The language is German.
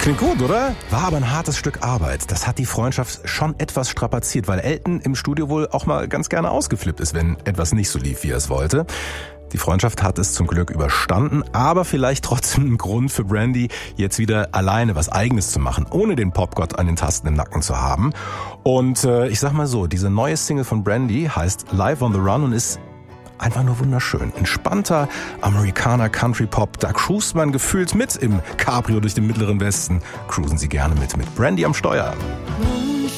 Klingt gut, oder? War aber ein hartes Stück Arbeit. Das hat die Freundschaft schon etwas strapaziert, weil Elton im Studio wohl auch mal ganz gerne ausgeflippt ist, wenn etwas nicht so lief, wie er es wollte. Die Freundschaft hat es zum Glück überstanden, aber vielleicht trotzdem ein Grund für Brandy, jetzt wieder alleine was Eigenes zu machen, ohne den Popgott an den Tasten im Nacken zu haben. Und ich sag mal so, diese neue Single von Brandy heißt Live on the Run und ist einfach nur wunderschön. Entspannter Amerikaner Country Pop, da cruist man gefühlt mit im Cabrio durch den Mittleren Westen. Cruisen Sie gerne mit Brandy am Steuer.